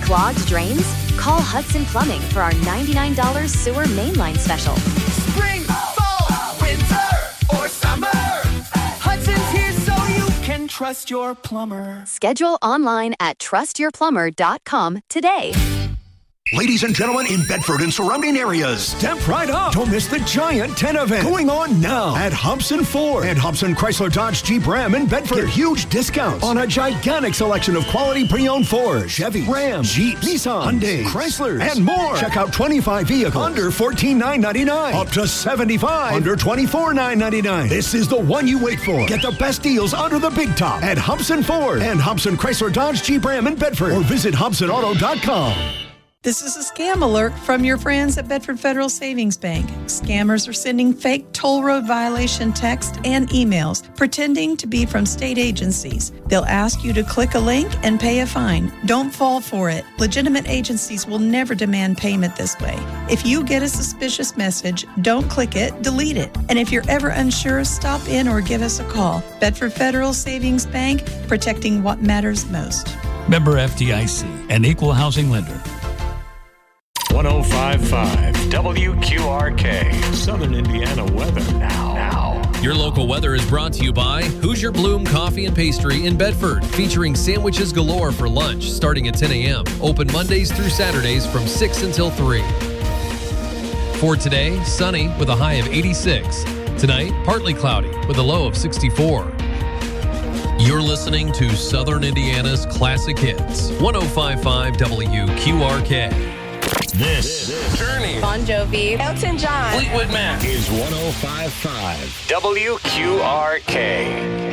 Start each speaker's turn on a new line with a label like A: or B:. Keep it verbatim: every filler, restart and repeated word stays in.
A: clogged drains? Call Hudson Plumbing for our ninety-nine dollars sewer mainline special.
B: Spring, fall, winter, or summer, Hudson's here so you can trust your plumber.
A: Schedule online at trust your plumber dot com today.
C: Ladies and gentlemen in Bedford and surrounding areas, step right up. Don't miss the Giant ten event going on now at Hobson Ford and Hobson Chrysler Dodge Jeep Ram in Bedford. Get huge discounts on a gigantic selection of quality pre-owned Ford, Chevy, Ram, Jeep, Nissan, Hyundai, Chrysler, and more. Check out twenty-five vehicles under fourteen thousand nine hundred ninety-nine dollars, up to seventy-five under twenty-four thousand nine hundred ninety-nine dollars. This is the one you wait for. Get the best deals under the big top at Hobson Ford and Hobson Chrysler Dodge Jeep Ram in Bedford, or visit hobson auto dot com.
D: This is a scam alert from your friends at Bedford Federal Savings Bank. Scammers are sending fake toll road violation texts and emails pretending to be from state agencies. They'll ask you to click a link and pay a fine. Don't fall for it. Legitimate agencies will never demand payment this way. If you get a suspicious message, don't click it, delete it. And if you're ever unsure, stop in or give us a call. Bedford Federal Savings Bank, protecting what matters most.
E: Member F D I C, an equal housing lender.
F: one oh five point five W Q R K, Southern Indiana weather now. now.
G: Your local weather is brought to you by Hoosier Bloom Coffee and Pastry in Bedford, featuring sandwiches galore for lunch starting at ten a.m. Open Mondays through Saturdays from six until three. For today, sunny with a high of eighty-six. Tonight, partly cloudy with a low of sixty-four. You're listening to Southern Indiana's Classic Hits, one oh five point five W Q R K.
F: This, this
H: Journey,
I: Bon Jovi, Elton John,
H: Fleetwood Mac
F: is one oh five point five W Q R K.